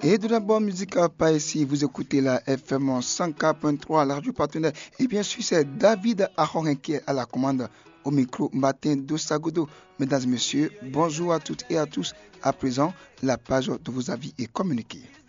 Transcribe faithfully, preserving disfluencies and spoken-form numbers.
Et de la bonne musique pas ici, vous écoutez la F M cent quatre point trois, la radio partenaire. Et bien sûr, c'est David Aron qui est à la commande au micro Matin de Sagodo. Mesdames et messieurs, bonjour à toutes et à tous. À présent, la page de vos avis est communiquée.